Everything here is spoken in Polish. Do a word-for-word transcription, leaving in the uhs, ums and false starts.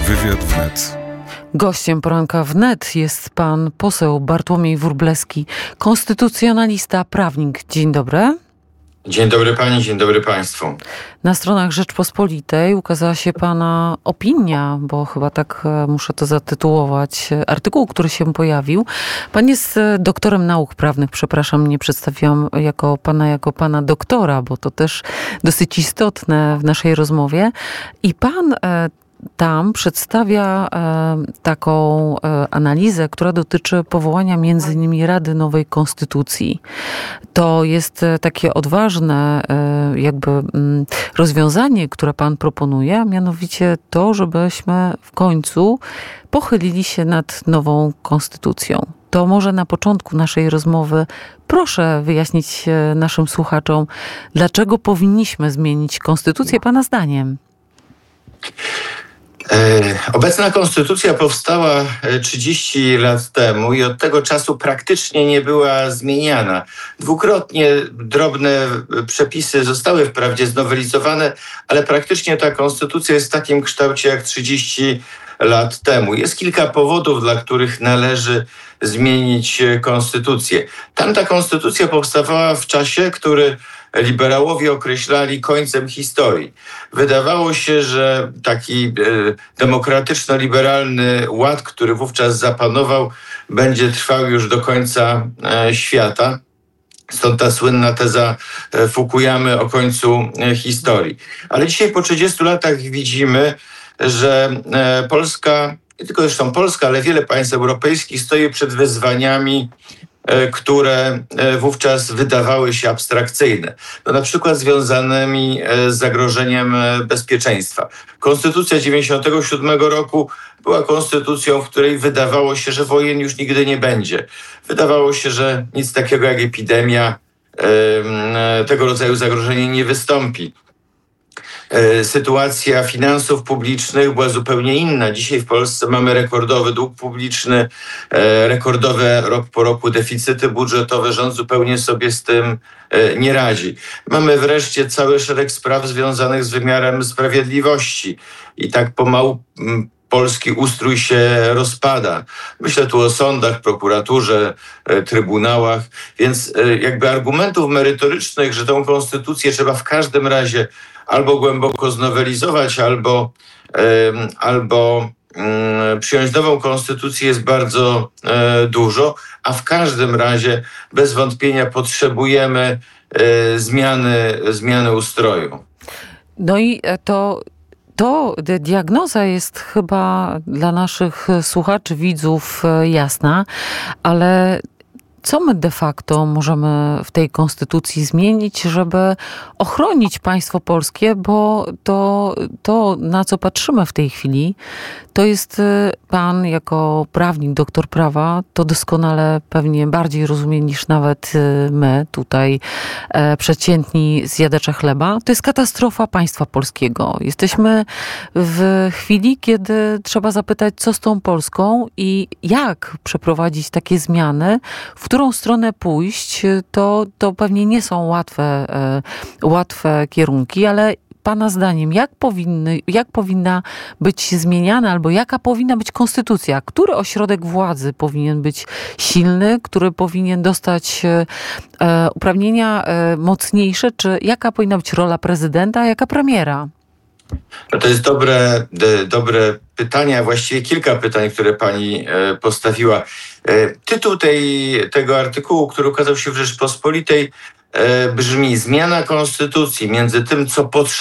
Wywiad wnet. Gościem poranka wnet jest pan poseł Bartłomiej Wróblewski, konstytucjonalista, prawnik. Dzień dobry. Dzień dobry pani, dzień dobry państwu. Na stronach Rzeczpospolitej ukazała się pana opinia, bo chyba tak muszę to zatytułować, artykuł, który się pojawił. Pan jest doktorem nauk prawnych, przepraszam, nie przedstawiłam jako pana, jako pana doktora, bo to też dosyć istotne w naszej rozmowie. I pan tam przedstawia e, taką e, analizę, która dotyczy powołania między innymi Rady Nowej Konstytucji. To jest e, takie odważne e, jakby m, rozwiązanie, które pan proponuje, a mianowicie to, żebyśmy w końcu pochylili się nad nową konstytucją. To może na początku naszej rozmowy proszę wyjaśnić e, naszym słuchaczom, dlaczego powinniśmy zmienić konstytucję pana zdaniem. Obecna konstytucja powstała trzydzieści lat temu i od tego czasu praktycznie nie była zmieniana. Dwukrotnie drobne przepisy zostały wprawdzie znowelizowane, ale praktycznie ta konstytucja jest w takim kształcie jak trzydzieści lat temu. Jest kilka powodów, dla których należy zmienić konstytucję. Tamta konstytucja powstawała w czasie, który liberałowie określali końcem historii. Wydawało się, że taki e, demokratyczno-liberalny ład, który wówczas zapanował, będzie trwał już do końca e, świata. Stąd ta słynna teza Fukuyamy o końcu e, historii. Ale dzisiaj po trzydziestu latach widzimy, że e, Polska, nie tylko zresztą Polska, ale wiele państw europejskich stoi przed wyzwaniami, które wówczas wydawały się abstrakcyjne. No, na przykład związanymi z zagrożeniem bezpieczeństwa. Konstytucja dziewięćdziesiątego siódmego roku była konstytucją, w której wydawało się, że wojen już nigdy nie będzie. Wydawało się, że nic takiego jak epidemia, tego rodzaju zagrożenie nie wystąpi. Sytuacja finansów publicznych była zupełnie inna. Dzisiaj w Polsce mamy rekordowy dług publiczny, rekordowe rok po roku deficyty budżetowe. Rząd zupełnie sobie z tym nie radzi. Mamy wreszcie cały szereg spraw związanych z wymiarem sprawiedliwości. I tak pomału polski ustrój się rozpada. Myślę tu o sądach, prokuraturze, trybunałach. Więc jakby argumentów merytorycznych, że tą konstytucję trzeba w każdym razie albo głęboko znowelizować, albo, um, albo um, przyjąć nową konstytucję jest bardzo um, dużo, a w każdym razie bez wątpienia potrzebujemy um, zmiany, zmiany ustroju. No i to... To diagnoza jest chyba dla naszych słuchaczy, widzów jasna, ale co my de facto możemy w tej konstytucji zmienić, żeby ochronić państwo polskie, bo to, to na co patrzymy w tej chwili, to jest pan jako prawnik, doktor prawa, to doskonale pewnie bardziej rozumie niż nawet my tutaj e, przeciętni zjadacze chleba. To jest katastrofa państwa polskiego. Jesteśmy w chwili, kiedy trzeba zapytać, co z tą Polską i jak przeprowadzić takie zmiany, w którą stronę pójść, to, to pewnie nie są łatwe, e, łatwe kierunki, ale pana zdaniem, jak powinny, jak powinna być zmieniana albo jaka powinna być konstytucja? Który ośrodek władzy powinien być silny, który powinien dostać e, uprawnienia e, mocniejsze, czy jaka powinna być rola prezydenta, a jaka premiera? No to jest dobre, de, dobre pytanie, a właściwie kilka pytań, które pani e, postawiła. E, tytuł tej, tego artykułu, który ukazał się w Rzeczpospolitej, e, brzmi: Zmiana konstytucji między tym, co potrzeba